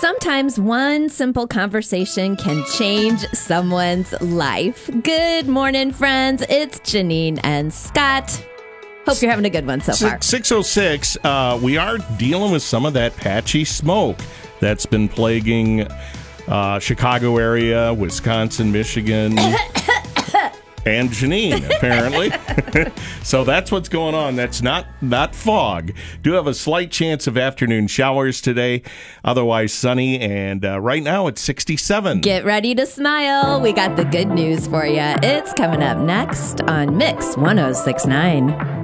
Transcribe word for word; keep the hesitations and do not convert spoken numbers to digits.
Sometimes one simple conversation can change someone's life. Good morning, friends. It's Janine and Scott. Hope you're having a good one so far. six oh six, uh, we are dealing with some of that patchy smoke that's been plaguing uh, Chicago area, Wisconsin, Michigan, and Janine, apparently. So that's what's going on. That's not, not fog. Do have a slight chance of afternoon showers today. Otherwise sunny, and uh, right now it's sixty-seven. Get ready to smile. We got the good news for you. It's coming up next on Mix one oh six point nine.